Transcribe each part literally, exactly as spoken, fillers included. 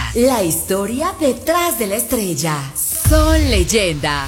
La historia detrás de la estrella. Son leyenda.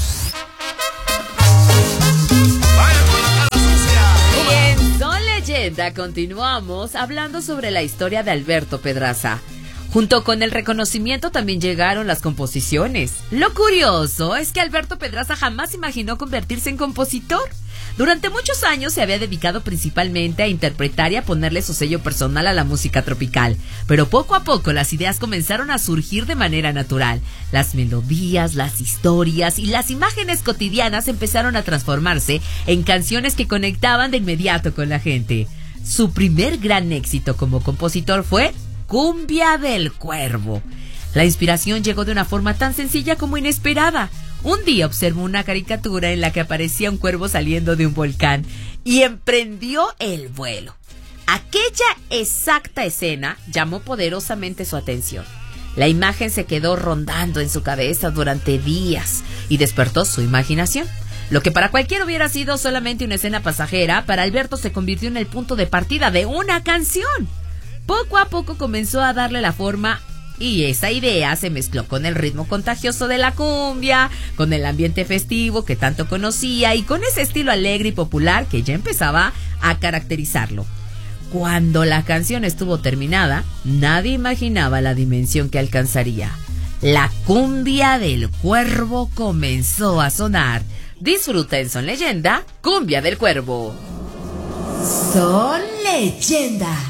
Y en Son Leyenda continuamos hablando sobre la historia de Alberto Pedraza. Junto con el reconocimiento también llegaron las composiciones. Lo curioso es que Alberto Pedraza jamás imaginó convertirse en compositor. Durante muchos años se había dedicado principalmente a interpretar y a ponerle su sello personal a la música tropical. Pero poco a poco las ideas comenzaron a surgir de manera natural. Las melodías, las historias y las imágenes cotidianas empezaron a transformarse en canciones que conectaban de inmediato con la gente. Su primer gran éxito como compositor fue Cumbia del Cuervo. La inspiración llegó de una forma tan sencilla como inesperada. Un día observó una caricatura en la que aparecía un cuervo saliendo de un volcán y emprendió el vuelo. Aquella exacta escena llamó poderosamente su atención. La imagen se quedó rondando en su cabeza durante días y despertó su imaginación. Lo que para cualquiera hubiera sido solamente una escena pasajera, para Alberto se convirtió en el punto de partida de una canción. Poco a poco comenzó a darle la forma y esa idea se mezcló con el ritmo contagioso de la cumbia, con el ambiente festivo que tanto conocía y con ese estilo alegre y popular que ya empezaba a caracterizarlo. Cuando la canción estuvo terminada, nadie imaginaba la dimensión que alcanzaría. La Cumbia del Cuervo comenzó a sonar. Disfruta en Son Leyenda, Cumbia del Cuervo. Son Leyenda.